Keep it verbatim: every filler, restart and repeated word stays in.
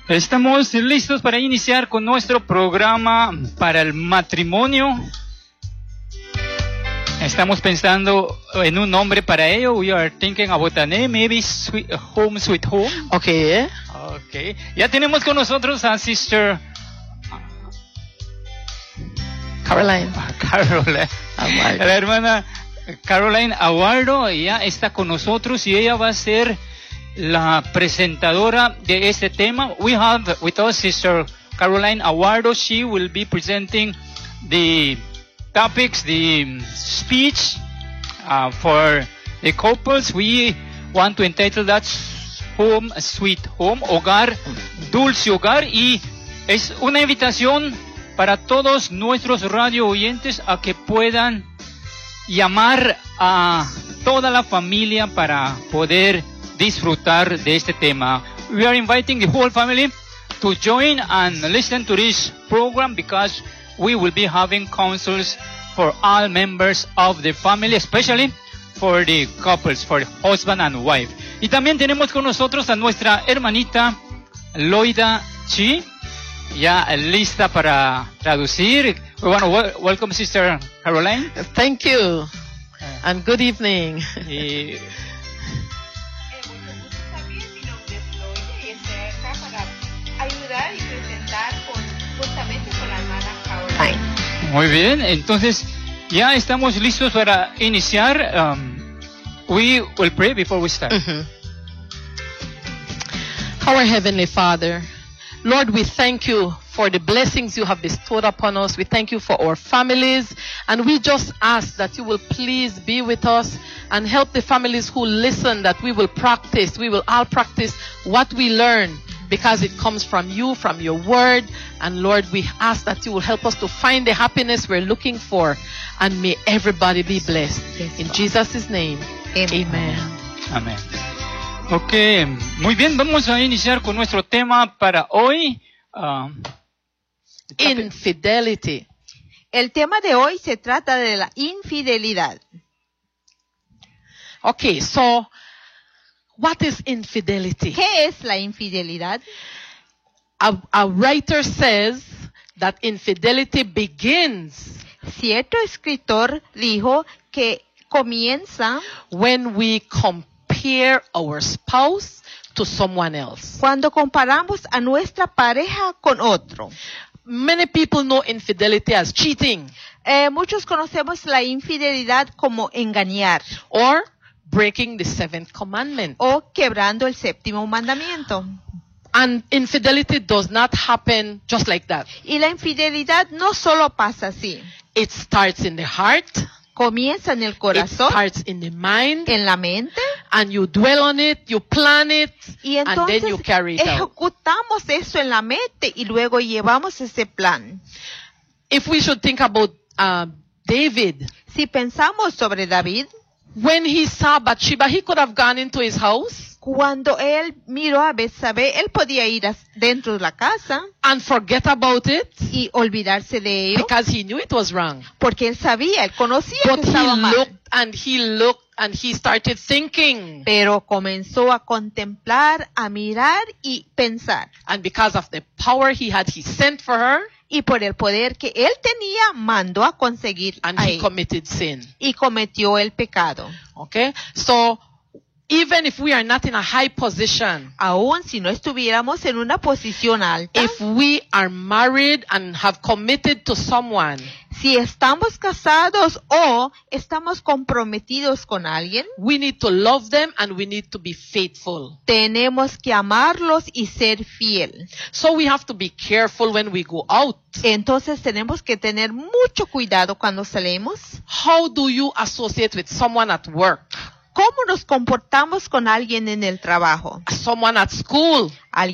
Estamos listos para iniciar con nuestro programa para el matrimonio. Estamos pensando en un nombre para ello. We are thinking about a name, maybe sweet, Home Sweet Home. Okay. Okay. Ya tenemos con nosotros a Sister Caroline. Caroline. Aguardo. La hermana Caroline Aguardo ya está con nosotros y ella va a ser la presentadora de este tema. We have with us Sister Caroline Aguardo. She will be presenting the topics, the speech uh, for the couples. We want to entitle that Home Sweet Home, Hogar, Dulce Hogar, y es una invitación para todos nuestros radio oyentes a que puedan llamar a toda la familia para poder disfrutar de este tema. We are inviting the whole family to join and listen to this program because we will be having counsels for all members of the family, especially for the couples, for the husband and wife. Y también tenemos con nosotros a nuestra hermanita Loida Chi, ya lista para traducir. We want to wel- welcome Sister Caroline. Thank you. And good evening. Y ayudar y presentar con, justamente con la hermana Caroline. muy bien, entonces ya estamos listos para iniciar. Um, we will pray before we start. Mhm. Our Heavenly Father, Lord, we thank you for the blessings you have bestowed upon us. We thank you for our families, and we just ask that you will please be with us and help the families who listen, that we will practice, we will all practice what we learn, because it comes from you, from your word. And Lord, we ask that you will help us to find the happiness we're looking for, and may everybody be blessed. Yes, In Lord. Jesus' name, Amen. amen. Amén. Ok, muy bien, vamos a iniciar con nuestro tema para hoy. Um, Infidelity. El tema de hoy se trata de la infidelidad. Okay, so what is infidelity? ¿Qué es la infidelidad? A, a writer says that infidelity begins Cierto escritor dijo que comienza when we compare our spouse to someone else. cuando comparamos a nuestra pareja con otro. Many people know infidelity as cheating Eh, muchos conocemos la infidelidad como engañar or breaking the seventh commandment. o quebrando el séptimo mandamiento. And infidelity does not happen just like that. Y la infidelidad no solo pasa así. It starts in the heart, Comienza en el it corazón, starts in the mind, en la mente, and you dwell on it, you plan it, y and then you entonces carry it out. ejecutamos eso en la mente y luego llevamos ese plan. If we should think about uh, David, Si pensamos sobre David, when he saw Bathsheba, he could have gone into his house cuando él miró a Betsabé, él podía ir a- dentro de la casa and forget about it y olvidarse de ello, because he knew it was wrong. porque él sabía, él conocía But que he estaba mal. looked and he looked and he started thinking. Pero comenzó a contemplar, a mirar y pensar. And because of the power he had, he sent for her Y por el poder que él tenía, mandó a conseguir and a he ella. committed sin. Y cometió el pecado. Okay? So even if we are not in a high position, Aún si no estuviéramos en una posición alta, if we are married and have committed to someone, si estamos casados o estamos comprometidos con alguien, we need to love them and we need to be faithful. tenemos que amarlos y ser fiel. So we have to be careful when we go out. Entonces tenemos que tener mucho cuidado cuando salimos. How do you associate with someone at work, ¿Cómo nos comportamos con alguien en el trabajo? someone at school,